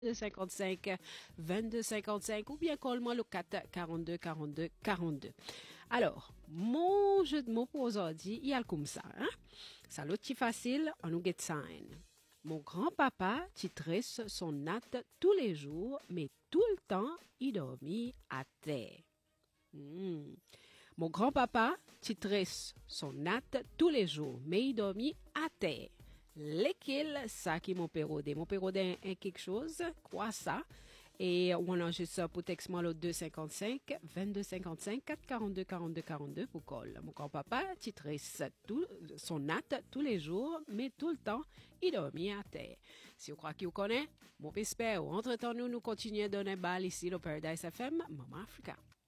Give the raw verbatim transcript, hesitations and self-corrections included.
cinquante-cinq, vingt-deux cinquante-cinq ou bien call-moi le quatre quarante-deux quarante-deux quarante-deux. Alors, mon jeu de mots pour aujourd'hui, il y a comme ça. Hein? Ça l'autre facile, on nous get sign. Mon grand-papa titresse son natte tous les jours, mais tout le temps, il dormit à terre. Hmm. Mon grand-papa titresse son natte tous les jours, mais il dormit à terre. Lequel ça qui mon pérodé? Mon pérodé est quelque chose, quoi ça? Et on enregistre ça pour texte le deux cinquante-cinq, vingt-deux cinquante-cinq, quatre quarante-deux quarante-deux quarante-deux pour call. Mon grand-papa titresse tout, son natte tous les jours, mais tout le temps, il dormit à terre. Si vous croyez qu'il vous connaît, mon j'espère. Entre-temps, nous, nous continuons à donner balle ici au Paradise F M, Maman Africa.